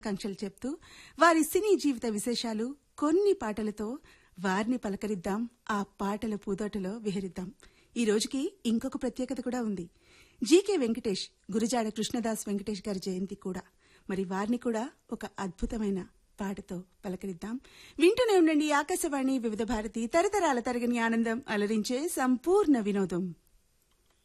కాంక్షలు చెప్తూ వారి సినీ జీవిత విశేషాలు కొన్ని పాటలతో వారిని పలకరిద్దాం, ఆ పాటల పూదోటలో విహరిద్దాం. ఈ రోజుకి ఇంకొక ప్రత్యేకత కూడా ఉంది. జీకే వెంకటేష్, గురజాడ కృష్ణదాస్ వెంకటేష్ గారి జయంతి కూడా. మరి వారిని కూడా ఒక అద్భుతమైన పాటతో పలకరిద్దాం. వింటూనే ఉండండి ఆకాశవాణి వివిధ భారతి, తరతరాల తరగని ఆనందం, అలరించే సంపూర్ణ వినోదం.